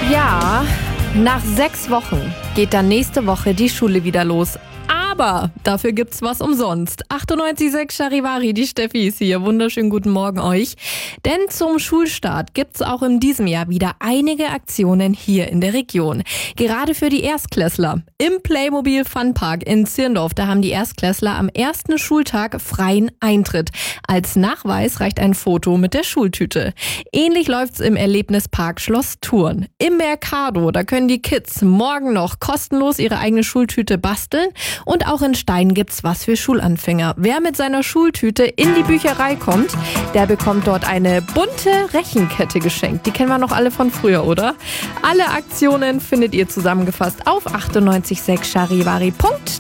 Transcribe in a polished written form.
Ja, nach 6 Wochen geht dann nächste Woche die Schule wieder los. Aber dafür gibt's was umsonst. 98,6 Charivari, die Steffi ist hier. Wunderschönen guten Morgen euch. Denn zum Schulstart gibt's auch in diesem Jahr wieder einige Aktionen hier in der Region. Gerade für die Erstklässler. Im Playmobil Funpark in Zirndorf, da haben die Erstklässler am ersten Schultag freien Eintritt. Als Nachweis reicht ein Foto mit der Schultüte. Ähnlich läuft's im Erlebnispark Schloss Thurn. Im Mercado, da können die Kids morgen noch kostenlos ihre eigene Schultüte basteln. Und auch in Stein gibt's was für Schulanfänger. Wer mit seiner Schultüte in die Bücherei kommt, der bekommt dort eine bunte Rechenkette geschenkt. Die kennen wir noch alle von früher, oder? Alle Aktionen findet ihr zusammengefasst auf 98,6charivari.de.